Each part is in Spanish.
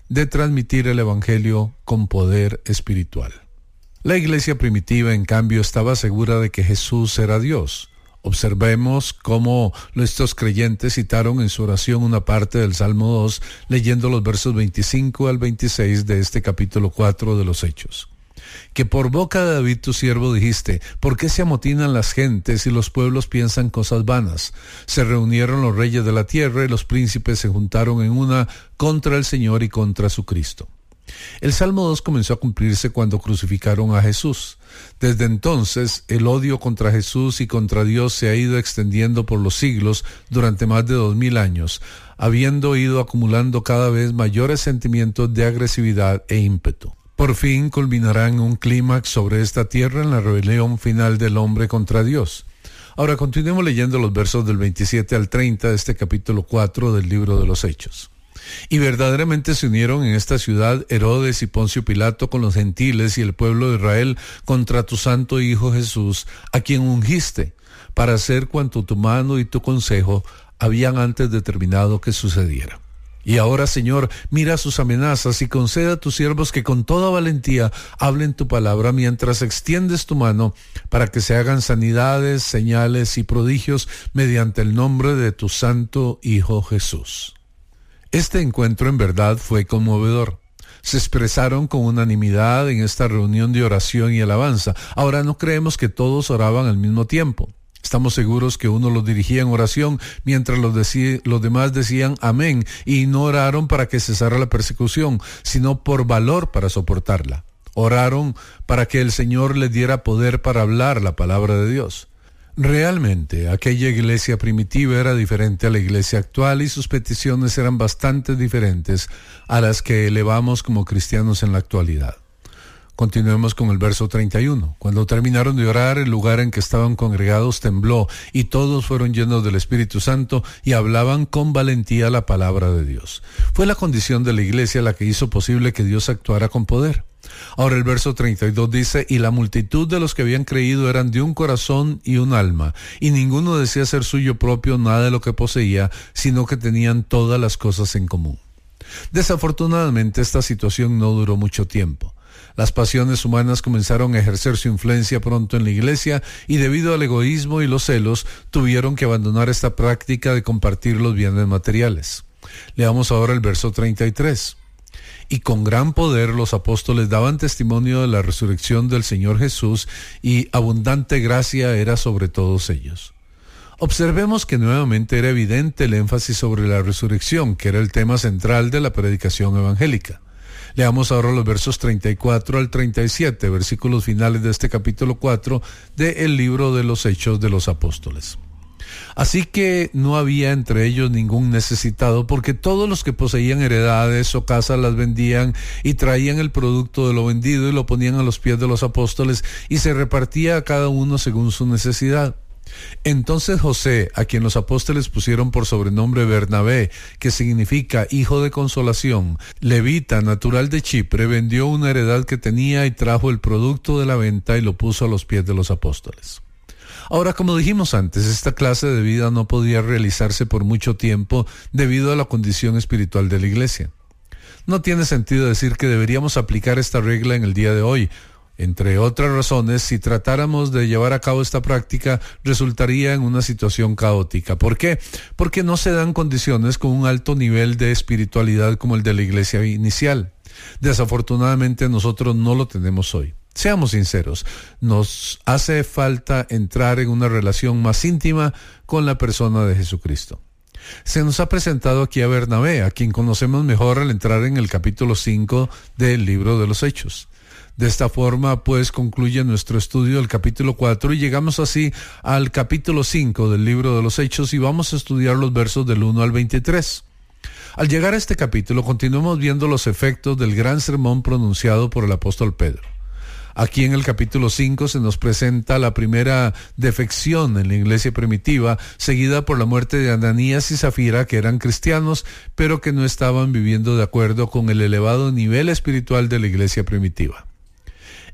de transmitir el evangelio con poder espiritual. La iglesia primitiva, en cambio, estaba segura de que Jesús era Dios. Observemos cómo estos creyentes citaron en su oración una parte del Salmo 2, leyendo los versos 25 al 26 de este capítulo 4 de los Hechos. Que por boca de David tu siervo dijiste, ¿por qué se amotinan las gentes y los pueblos piensan cosas vanas? Se reunieron los reyes de la tierra y los príncipes se juntaron en una contra el Señor y contra su Cristo. El Salmo 2 comenzó a cumplirse cuando crucificaron a Jesús. Desde entonces, el odio contra Jesús y contra Dios se ha ido extendiendo por los siglos durante más de 2000 años, habiendo ido acumulando cada vez mayores sentimientos de agresividad e ímpetu. Por fin culminará en un clímax sobre esta tierra en la rebelión final del hombre contra Dios. Ahora continuemos leyendo los versos del 27 al 30 de este capítulo 4 del libro de los Hechos. Y verdaderamente se unieron en esta ciudad Herodes y Poncio Pilato con los gentiles y el pueblo de Israel contra tu santo Hijo Jesús, a quien ungiste, para hacer cuanto tu mano y tu consejo habían antes determinado que sucediera. Y ahora, Señor, mira sus amenazas y concede a tus siervos que con toda valentía hablen tu palabra mientras extiendes tu mano para que se hagan sanidades, señales y prodigios mediante el nombre de tu santo Hijo Jesús. Este encuentro en verdad fue conmovedor. Se expresaron con unanimidad en esta reunión de oración y alabanza. Ahora no creemos que todos oraban al mismo tiempo. Estamos seguros que uno los dirigía en oración mientras los demás decían amén, y no oraron para que cesara la persecución, sino por valor para soportarla. Oraron para que el Señor les diera poder para hablar la palabra de Dios. Realmente, aquella iglesia primitiva era diferente a la iglesia actual y sus peticiones eran bastante diferentes a las que elevamos como cristianos en la actualidad. Continuemos con el verso 31. Cuando terminaron de orar, el lugar en que estaban congregados tembló y todos fueron llenos del Espíritu Santo y hablaban con valentía la palabra de Dios. Fue la condición de la iglesia la que hizo posible que Dios actuara con poder. Ahora el verso 32 dice, y la multitud de los que habían creído eran de un corazón y un alma, y ninguno decía ser suyo propio nada de lo que poseía, sino que tenían todas las cosas en común. Desafortunadamente esta situación no duró mucho tiempo. Las pasiones humanas comenzaron a ejercer su influencia pronto en la iglesia y debido al egoísmo y los celos tuvieron que abandonar esta práctica de compartir los bienes materiales. Leamos ahora el verso 33. Y con gran poder los apóstoles daban testimonio de la resurrección del Señor Jesús y abundante gracia era sobre todos ellos. Observemos que nuevamente era evidente el énfasis sobre la resurrección, que era el tema central de la predicación evangélica. Leamos ahora los versos 34 al 37, versículos finales de este capítulo 4 del libro de los Hechos de los Apóstoles. Así que no había entre ellos ningún necesitado, porque todos los que poseían heredades o casas las vendían y traían el producto de lo vendido y lo ponían a los pies de los apóstoles y se repartía a cada uno según su necesidad. Entonces José, a quien los apóstoles pusieron por sobrenombre Bernabé, que significa hijo de consolación, levita, natural de Chipre, vendió una heredad que tenía y trajo el producto de la venta y lo puso a los pies de los apóstoles. Ahora, como dijimos antes, esta clase de vida no podía realizarse por mucho tiempo debido a la condición espiritual de la iglesia. No tiene sentido decir que deberíamos aplicar esta regla en el día de hoy. Entre otras razones, si tratáramos de llevar a cabo esta práctica, resultaría en una situación caótica. ¿Por qué? Porque no se dan condiciones con un alto nivel de espiritualidad como el de la iglesia inicial. Desafortunadamente, nosotros no lo tenemos hoy. Seamos sinceros, nos hace falta entrar en una relación más íntima con la persona de Jesucristo. Se nos ha presentado aquí a Bernabé, a quien conocemos mejor al entrar en el capítulo 5 del libro de los Hechos. De esta forma, pues, concluye nuestro estudio del capítulo 4 y llegamos así al capítulo 5 del libro de los Hechos y vamos a estudiar los versos del 1 al 23. Al llegar a este capítulo, continuamos viendo los efectos del gran sermón pronunciado por el apóstol Pedro. Aquí en el capítulo 5 se nos presenta la primera defección en la iglesia primitiva, seguida por la muerte de Ananías y Zafira, que eran cristianos, pero que no estaban viviendo de acuerdo con el elevado nivel espiritual de la iglesia primitiva.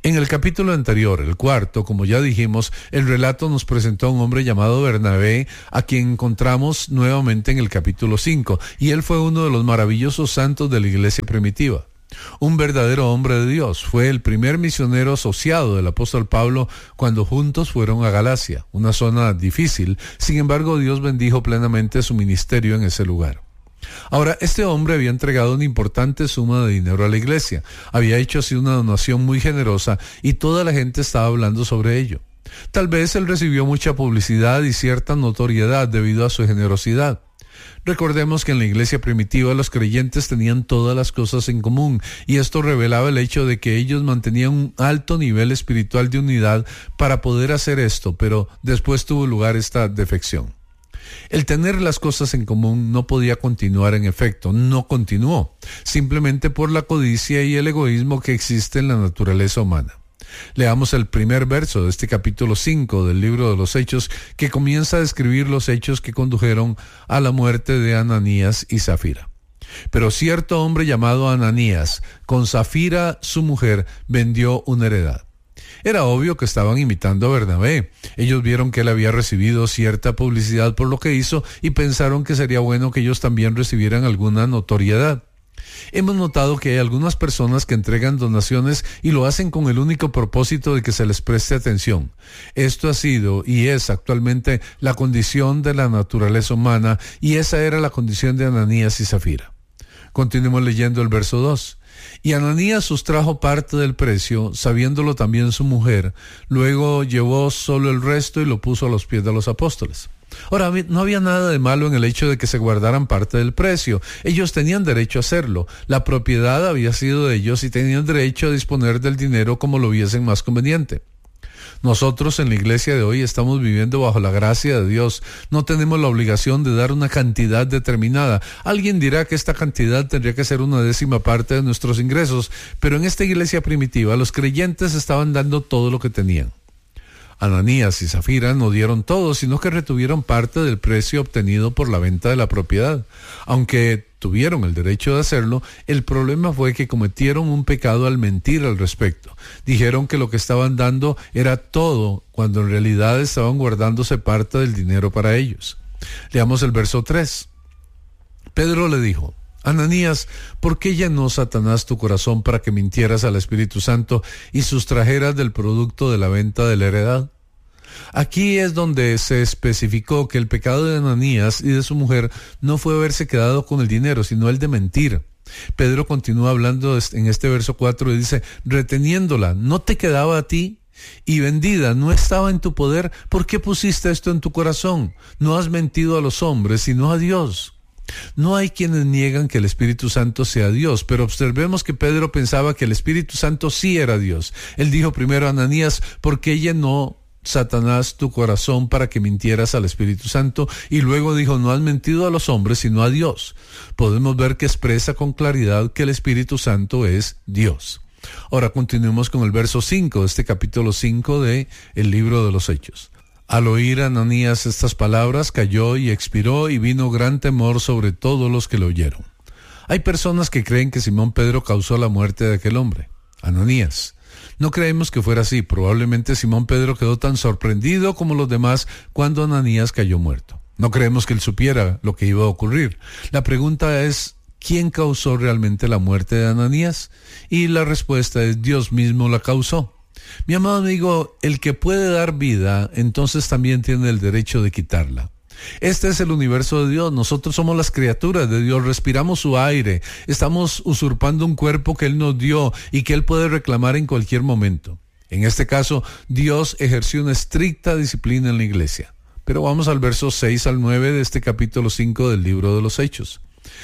En el capítulo anterior, el cuarto, como ya dijimos, el relato nos presentó a un hombre llamado Bernabé, a quien encontramos nuevamente en el capítulo 5, y él fue uno de los maravillosos santos de la iglesia primitiva. Un verdadero hombre de Dios, fue el primer misionero asociado del apóstol Pablo cuando juntos fueron a Galacia, una zona difícil. Sin embargo, Dios bendijo plenamente su ministerio en ese lugar. Ahora, este hombre había entregado una importante suma de dinero a la iglesia, había hecho así una donación muy generosa y toda la gente estaba hablando sobre ello. Tal vez él recibió mucha publicidad y cierta notoriedad debido a su generosidad. Recordemos que en la iglesia primitiva los creyentes tenían todas las cosas en común y esto revelaba el hecho de que ellos mantenían un alto nivel espiritual de unidad para poder hacer esto, pero después tuvo lugar esta defección. El tener las cosas en común no podía continuar, en efecto, no continuó, simplemente por la codicia y el egoísmo que existe en la naturaleza humana. Leamos el primer verso de este capítulo 5 del libro de los Hechos, que comienza a describir los hechos que condujeron a la muerte de Ananías y Zafira. Pero cierto hombre llamado Ananías, con Zafira su mujer, vendió una heredad. Era obvio que estaban imitando a Bernabé. Ellos vieron que él había recibido cierta publicidad por lo que hizo y pensaron que sería bueno que ellos también recibieran alguna notoriedad. Hemos notado que hay algunas personas que entregan donaciones y lo hacen con el único propósito de que se les preste atención. Esto ha sido y es actualmente la condición de la naturaleza humana, y esa era la condición de Ananías y Zafira. Continuemos leyendo el verso 2. Y Ananías sustrajo parte del precio, sabiéndolo también su mujer, luego llevó solo el resto y lo puso a los pies de los apóstoles. Ahora, no había nada de malo en el hecho de que se guardaran parte del precio. Ellos tenían derecho a hacerlo. La propiedad había sido de ellos y tenían derecho a disponer del dinero como lo viesen más conveniente. Nosotros en la iglesia de hoy estamos viviendo bajo la gracia de Dios. No tenemos la obligación de dar una cantidad determinada. Alguien dirá que esta cantidad tendría que ser 1/10 de nuestros ingresos, pero en esta iglesia primitiva los creyentes estaban dando todo lo que tenían. Ananías y Zafira no dieron todo, sino que retuvieron parte del precio obtenido por la venta de la propiedad. Aunque tuvieron el derecho de hacerlo, el problema fue que cometieron un pecado al mentir al respecto. Dijeron que lo que estaban dando era todo, cuando en realidad estaban guardándose parte del dinero para ellos. Leamos el verso 3. Pedro le dijo: Ananías, ¿por qué llenó Satanás tu corazón para que mintieras al Espíritu Santo y sustrajeras del producto de la venta de la heredad? Aquí es donde se especificó que el pecado de Ananías y de su mujer no fue haberse quedado con el dinero, sino el de mentir. Pedro continúa hablando en este verso 4 y dice: reteniéndola, ¿no te quedaba a ti? Y vendida, ¿no estaba en tu poder? ¿Por qué pusiste esto en tu corazón? No has mentido a los hombres, sino a Dios. No hay quienes niegan que el Espíritu Santo sea Dios, pero observemos que Pedro pensaba que el Espíritu Santo sí era Dios. Él dijo primero a Ananías: ¿por qué llenó Satanás tu corazón para que mintieras al Espíritu Santo? Y luego dijo: no has mentido a los hombres, sino a Dios. Podemos ver que expresa con claridad que el Espíritu Santo es Dios. Ahora continuemos con el verso 5 de este capítulo 5 de el libro de los Hechos. Al oír Ananías estas palabras, cayó y expiró, y vino gran temor sobre todos los que lo oyeron. Hay personas que creen que Simón Pedro causó la muerte de aquel hombre, Ananías. No creemos que fuera así. Probablemente Simón Pedro quedó tan sorprendido como los demás cuando Ananías cayó muerto. No creemos que él supiera lo que iba a ocurrir. La pregunta es: ¿quién causó realmente la muerte de Ananías? Y la respuesta es: Dios mismo la causó. Mi amado amigo, el que puede dar vida, entonces también tiene el derecho de quitarla. Este es el universo de Dios. Nosotros somos las criaturas de Dios, respiramos su aire, estamos usurpando un cuerpo que Él nos dio y que Él puede reclamar en cualquier momento. En este caso, Dios ejerció una estricta disciplina en la iglesia. Pero vamos al verso 6 al 9 de este capítulo 5 del libro de los Hechos.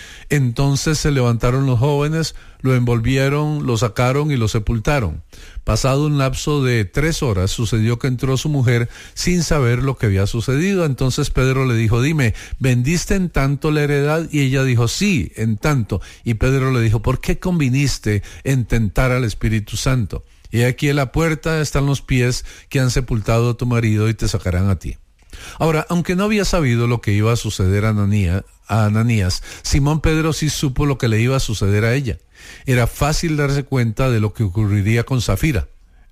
Entonces se levantaron los jóvenes, lo envolvieron, lo sacaron y lo sepultaron. Pasado un lapso de 3 horas, sucedió que entró su mujer sin saber lo que había sucedido. Entonces Pedro le dijo: dime, ¿vendiste en tanto la heredad? Y ella dijo: sí, en tanto. Y Pedro le dijo: ¿por qué conviniste en tentar al Espíritu Santo? Y aquí en la puerta están los pies que han sepultado a tu marido y te sacarán a ti. Ahora, aunque no había sabido lo que iba a suceder a Ananías, Simón Pedro sí supo lo que le iba a suceder a ella. Era fácil darse cuenta de lo que ocurriría con Zafira.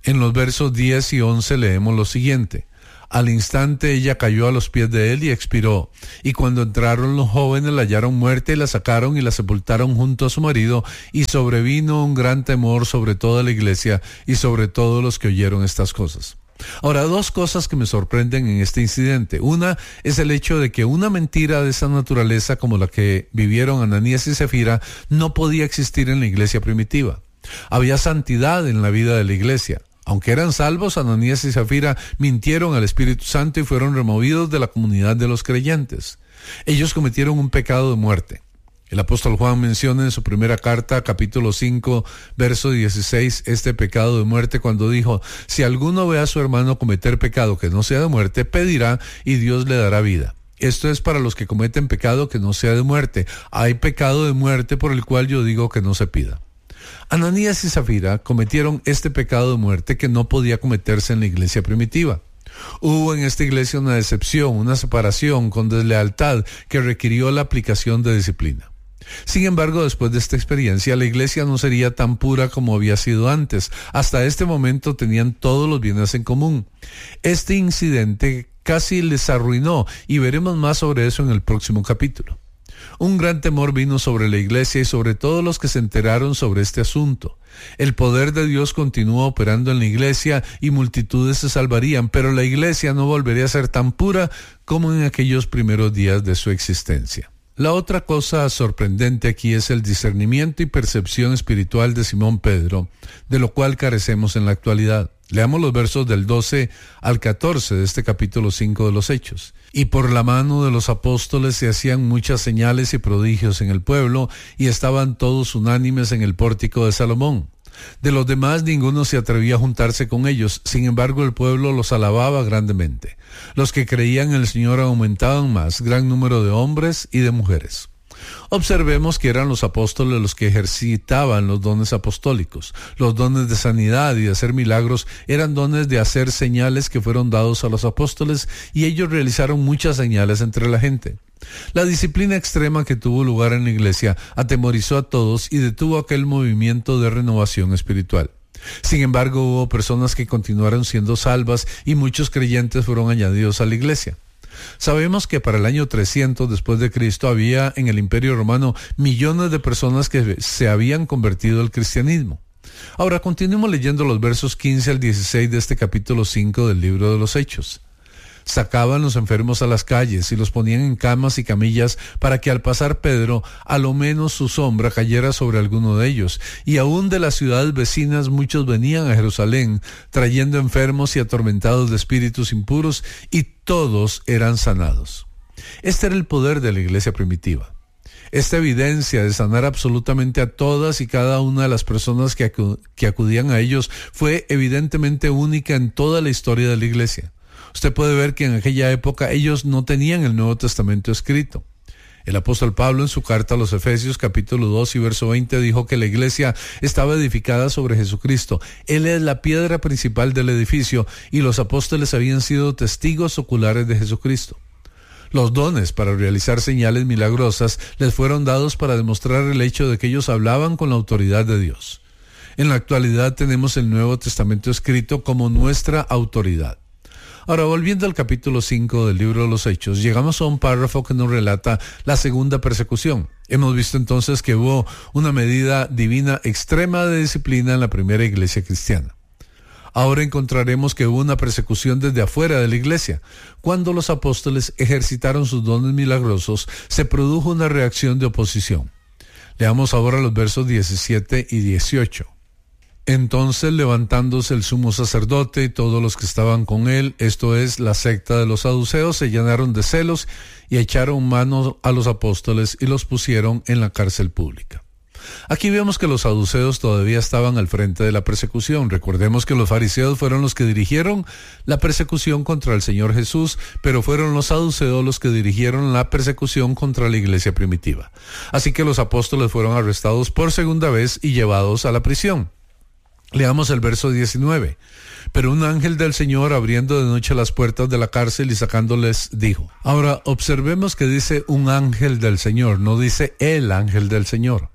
En los versos 10 y 11 leemos lo siguiente: al instante ella cayó a los pies de él y expiró. Y cuando entraron los jóvenes la hallaron muerta y la sacaron y la sepultaron junto a su marido, y sobrevino un gran temor sobre toda la iglesia y sobre todos los que oyeron estas cosas. Ahora, dos cosas que me sorprenden en este incidente. Una es el hecho de que una mentira de esa naturaleza como la que vivieron Ananías y Zafira no podía existir en la iglesia primitiva. Había santidad en la vida de la iglesia. Aunque eran salvos, Ananías y Zafira mintieron al Espíritu Santo y fueron removidos de la comunidad de los creyentes. Ellos cometieron un pecado de muerte. El apóstol Juan menciona en su primera carta, capítulo 5, verso 16, este pecado de muerte cuando dijo: si alguno ve a su hermano cometer pecado que no sea de muerte, pedirá y Dios le dará vida. Esto es para los que cometen pecado que no sea de muerte. Hay pecado de muerte por el cual yo digo que no se pida. Ananías y Zafira cometieron este pecado de muerte que no podía cometerse en la iglesia primitiva. Hubo en esta iglesia una decepción, una separación con deslealtad que requirió la aplicación de disciplina. Sin embargo, después de esta experiencia, la iglesia no sería tan pura como había sido antes. Hasta este momento tenían todos los bienes en común. Este incidente casi les arruinó y veremos más sobre eso en el próximo capítulo. Un gran temor vino sobre la iglesia y sobre todos los que se enteraron sobre este asunto. El poder de Dios continúa operando en la iglesia y multitudes se salvarían, pero la iglesia no volvería a ser tan pura como en aquellos primeros días de su existencia. La otra cosa sorprendente aquí es el discernimiento y percepción espiritual de Simón Pedro, de lo cual carecemos en la actualidad. Leamos los versos del 12 al 14 de este capítulo 5 de los Hechos. Y por la mano de los apóstoles se hacían muchas señales y prodigios en el pueblo, y estaban todos unánimes en el pórtico de Salomón. De los demás ninguno se atrevía a juntarse con ellos, sin embargo el pueblo los alababa grandemente. Los que creían en el Señor aumentaban más, gran número de hombres y de mujeres. Observemos que eran los apóstoles los que ejercitaban los dones apostólicos. Los dones de sanidad y de hacer milagros eran dones de hacer señales que fueron dados a los apóstoles, y ellos realizaron muchas señales entre la gente. La disciplina extrema que tuvo lugar en la iglesia atemorizó a todos y detuvo aquel movimiento de renovación espiritual. Sin embargo, hubo personas que continuaron siendo salvas y muchos creyentes fueron añadidos a la iglesia. Sabemos que para el año 300 después de Cristo había en el Imperio Romano millones de personas que se habían convertido al cristianismo. Ahora continuemos leyendo los versos 15 al 16 de este capítulo 5 del libro de los Hechos. Sacaban los enfermos a las calles y los ponían en camas y camillas para que al pasar Pedro, a lo menos su sombra cayera sobre alguno de ellos. Y aún de las ciudades vecinas muchos venían a Jerusalén, trayendo enfermos y atormentados de espíritus impuros, y todos eran sanados. Este era el poder de la iglesia primitiva. Esta evidencia de sanar absolutamente a todas y cada una de las personas que acudían a ellos fue evidentemente única en toda la historia de la iglesia. Usted puede ver que en aquella época ellos no tenían el Nuevo Testamento escrito. El apóstol Pablo en su carta a los Efesios capítulo 2 y verso 20 dijo que la iglesia estaba edificada sobre Jesucristo. Él es la piedra principal del edificio y los apóstoles habían sido testigos oculares de Jesucristo. Los dones para realizar señales milagrosas les fueron dados para demostrar el hecho de que ellos hablaban con la autoridad de Dios. En la actualidad tenemos el Nuevo Testamento escrito como nuestra autoridad. Ahora, volviendo al capítulo 5 del libro de los Hechos, llegamos a un párrafo que nos relata la segunda persecución. Hemos visto entonces que hubo una medida divina extrema de disciplina en la primera iglesia cristiana. Ahora encontraremos que hubo una persecución desde afuera de la iglesia. Cuando los apóstoles ejercitaron sus dones milagrosos, se produjo una reacción de oposición. Leamos ahora los versos 17 y 18. Entonces, levantándose el sumo sacerdote y todos los que estaban con él, esto es, la secta de los saduceos, se llenaron de celos y echaron mano a los apóstoles y los pusieron en la cárcel pública. Aquí vemos que los saduceos todavía estaban al frente de la persecución. Recordemos que los fariseos fueron los que dirigieron la persecución contra el Señor Jesús, pero fueron los saduceos los que dirigieron la persecución contra la iglesia primitiva. Así que los apóstoles fueron arrestados por segunda vez y llevados a la prisión. Leamos el verso 19. Pero un ángel del Señor, abriendo de noche las puertas de la cárcel y sacándoles, dijo. Ahora, observemos que dice un ángel del Señor, no dice el ángel del Señor.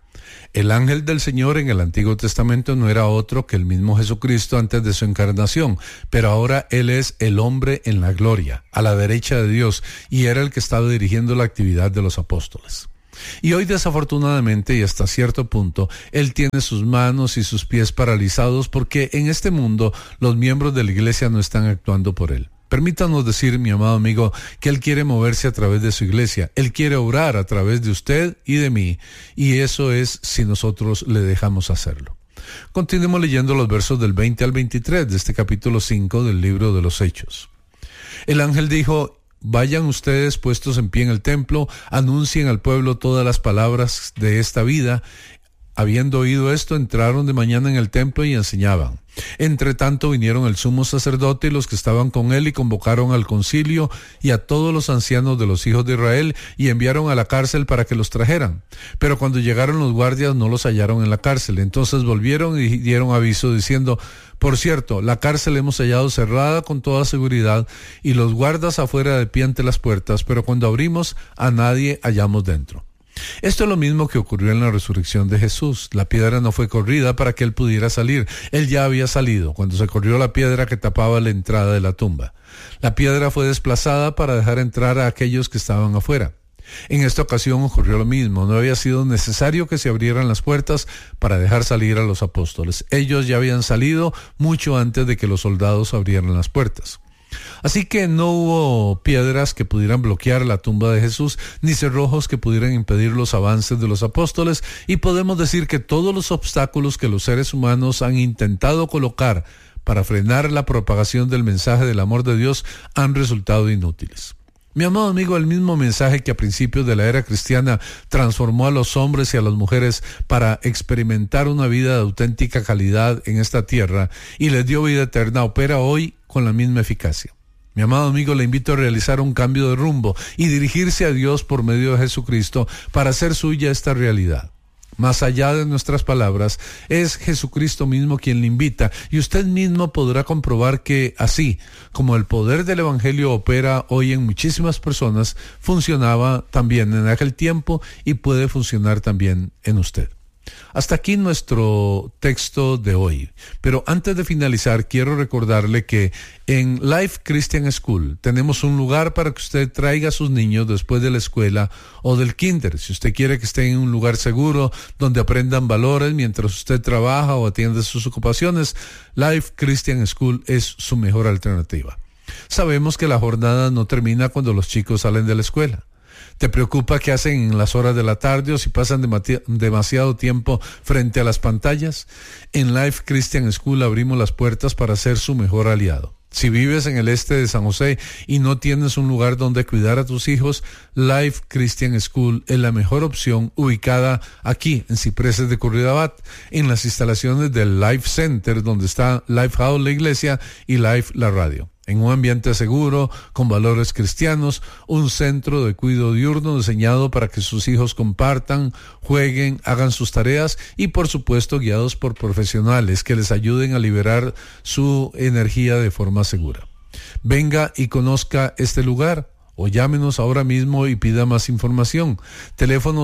El ángel del Señor en el Antiguo Testamento no era otro que el mismo Jesucristo antes de su encarnación, pero ahora Él es el hombre en la gloria, a la derecha de Dios, y era el que estaba dirigiendo la actividad de los apóstoles. Y hoy, desafortunadamente, y hasta cierto punto, Él tiene sus manos y sus pies paralizados porque en este mundo los miembros de la iglesia no están actuando por Él. Permítanos decir, mi amado amigo, que Él quiere moverse a través de su iglesia. Él quiere obrar a través de usted y de mí, y eso es si nosotros le dejamos hacerlo. Continuemos leyendo los versos del 20 al 23 de este capítulo 5 del libro de los Hechos. El ángel dijo: vayan ustedes puestos en pie en el templo, anuncien al pueblo todas las palabras de esta vida. Habiendo oído esto, entraron de mañana en el templo y enseñaban. Entre tanto vinieron el sumo sacerdote y los que estaban con él y convocaron al concilio y a todos los ancianos de los hijos de Israel y enviaron a la cárcel para que los trajeran. Pero cuando llegaron los guardias no los hallaron en la cárcel. Entonces volvieron y dieron aviso diciendo: por cierto, la cárcel hemos hallado cerrada con toda seguridad y los guardas afuera de pie ante las puertas, pero cuando abrimos a nadie hallamos dentro. Esto es lo mismo que ocurrió en la resurrección de Jesús. La piedra no fue corrida para que Él pudiera salir. Él ya había salido cuando se corrió la piedra que tapaba la entrada de la tumba. La piedra fue desplazada para dejar entrar a aquellos que estaban afuera. En esta ocasión ocurrió lo mismo. No había sido necesario que se abrieran las puertas para dejar salir a los apóstoles. Ellos ya habían salido mucho antes de que los soldados abrieran las puertas. Así que no hubo piedras que pudieran bloquear la tumba de Jesús, ni cerrojos que pudieran impedir los avances de los apóstoles, y podemos decir que todos los obstáculos que los seres humanos han intentado colocar para frenar la propagación del mensaje del amor de Dios han resultado inútiles. Mi amado amigo, el mismo mensaje que a principios de la era cristiana transformó a los hombres y a las mujeres para experimentar una vida de auténtica calidad en esta tierra y les dio vida eterna, opera hoy con la misma eficacia. Mi amado amigo, le invito a realizar un cambio de rumbo y dirigirse a Dios por medio de Jesucristo para hacer suya esta realidad. Más allá de nuestras palabras, es Jesucristo mismo quien le invita, y usted mismo podrá comprobar que así como el poder del Evangelio opera hoy en muchísimas personas, funcionaba también en aquel tiempo y puede funcionar también en usted. Hasta aquí nuestro texto de hoy. Pero antes de finalizar, quiero recordarle que en Life Christian School tenemos un lugar para que usted traiga a sus niños después de la escuela o del kinder. Si usted quiere que estén en un lugar seguro donde aprendan valores mientras usted trabaja o atiende sus ocupaciones, Life Christian School es su mejor alternativa. Sabemos que la jornada no termina cuando los chicos salen de la escuela. ¿Te preocupa qué hacen en las horas de la tarde o si pasan demasiado tiempo frente a las pantallas? En Life Christian School abrimos las puertas para ser su mejor aliado. Si vives en el este de San José y no tienes un lugar donde cuidar a tus hijos, Life Christian School es la mejor opción, ubicada aquí en Cipreses de Curridabat, en las instalaciones del Life Center, donde está Life House, la iglesia, y Life, la radio. En un ambiente seguro, con valores cristianos, un centro de cuidado diurno diseñado para que sus hijos compartan, jueguen, hagan sus tareas y, por supuesto, guiados por profesionales que les ayuden a liberar su energía de forma segura. Venga y conozca este lugar o llámenos ahora mismo y pida más información. Teléfono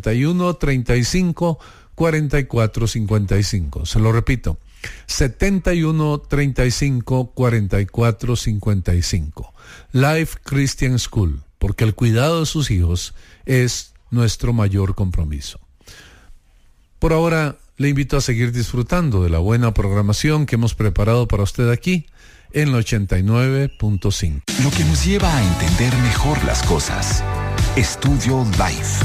71 35 44 55. Se lo repito. 71 35 44 55. Life Christian School, porque el cuidado de sus hijos es nuestro mayor compromiso. Por ahora, le invito a seguir disfrutando de la buena programación que hemos preparado para usted aquí en la 89.5. Lo que nos lleva a entender mejor las cosas. Estudio Life.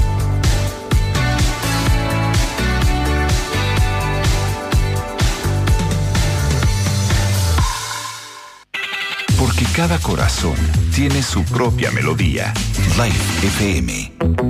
Porque cada corazón tiene su propia melodía. Life FM.